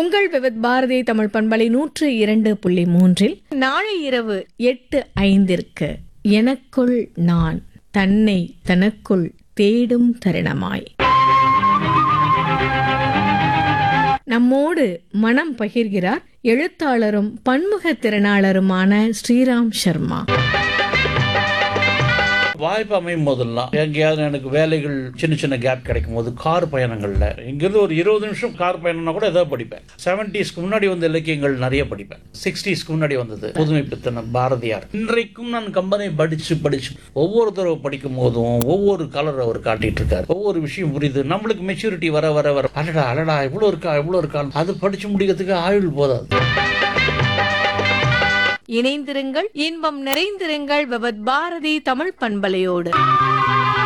உங்கள் விவித் பாரதி தமிழ் பண்பலை 102.3 நாளை இரவு 8:05 எனக்குள் நான் தன்னை தனக்குள் தேடும் தருணமாய். நம்மோடு மனம் பகிர்கிறார் எழுத்தாளரும் பன்முக திறனாளருமான ஸ்ரீராம் சர்மா. வாய்ப்பு அமையும் போதெல்லாம் எங்கேயாவது எனக்கு வேலைகள் சின்ன சின்ன கேப் கிடைக்கும் போது கார் பயணங்கள்ல இங்கிருந்து ஒரு 20 நிமிஷம் கார் பயணம்னா கூட ஏதாவது படிப்பேன். 70ஸ்க்கு முன்னாடி வந்த இலக்கியங்கள் நிறைய படிப்பேன். 60ஸ்க்கு முன்னாடி வந்தது புதுமை பித்தன் பாரதியார். இன்றைக்கும் நான் கம்பனை படிச்சு ஒவ்வொரு தடவை படிக்கும் போதும் ஒவ்வொரு கலர் அவர் காட்டிட்டு இருக்காரு. ஒவ்வொரு விஷயம் புரியுது. நம்மளுக்கு மெச்சூரிட்டி வர வர வர அடடா இவ்வளோ இருக்கா அது படிச்சு முடிக்கிறதுக்கு ஆயுள் போதாது. இணைந்திருங்கள், இன்பம் நிறைந்திருங்கள் விவித் பாரதி தமிழ் பண்பலையோடு.